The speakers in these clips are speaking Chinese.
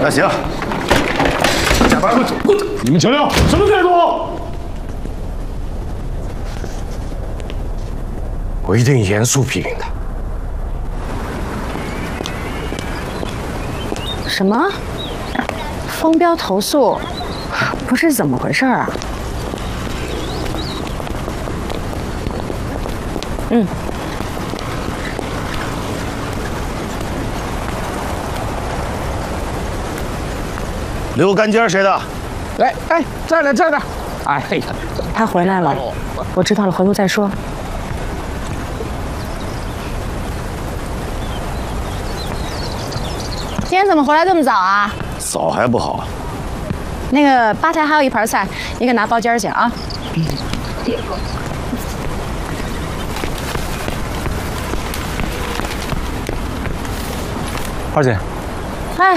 那行，下班滚走！你们瞧瞧，什么态度？我一定严肃批评他。 什么？风标投诉？不是怎么回事啊？嗯。 刘干尖谁的？ 哎，在呢。哎呀， 他回来了，我知道了，回头再说。今天怎么回来这么早啊？ 早还不好。 那个吧台还有一盘菜，你给拿包间去啊。 花姐。 哎。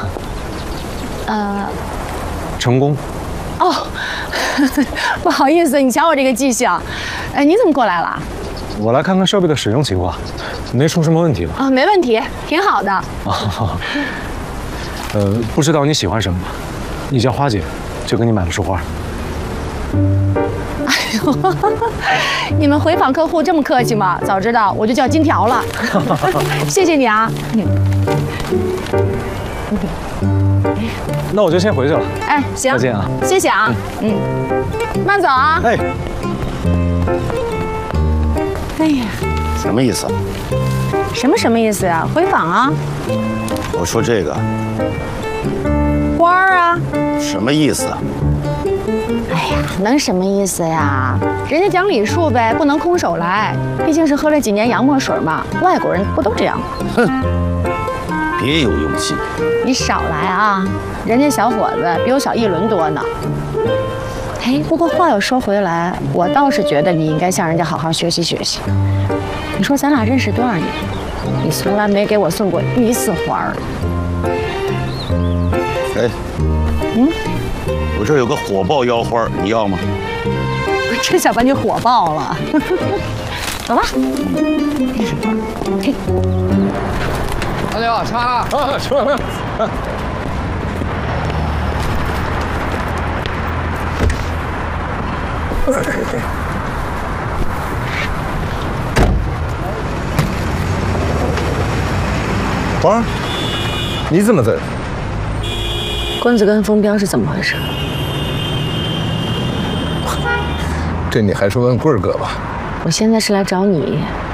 成功。 哦，不好意思，你瞧我这个记性。你怎么过来了？ 我来看看设备的使用情况，没出什么问题吧？ 啊，没问题，挺好的。 不知道你喜欢什么？你叫花姐，就给你买了束花。 哎呦，你们回访客户这么客气吗？早知道我就叫金条了。谢谢你啊。 那我就先回去了。 哎，行， 再见啊。 谢谢啊。慢走啊。 哎。 哎呀， 什么意思？ 什么意思呀？回访啊。 我说这个花儿啊。 什么意思？ 哎呀，能什么意思呀？人家讲礼数呗，不能空手来。毕竟是喝了几年洋墨水嘛，外国人不都这样吗？ 哼，别有用心。 你少来啊！人家小伙子比我小1轮多呢。哎，不过话又说回来，我倒是觉得你应该向人家好好学习学习。你说咱俩认识多少年，你从来没给我送过1次花儿。 哎，我这有个火爆腰花，你要吗？ 我真想把你火爆了。走吧。嘿。 大舅，吃饭了？ 啊，吃完了。 花儿，你怎么在？ 棍子跟风标是怎么回事？ 这你还是问棍儿哥吧。 我现在是来找你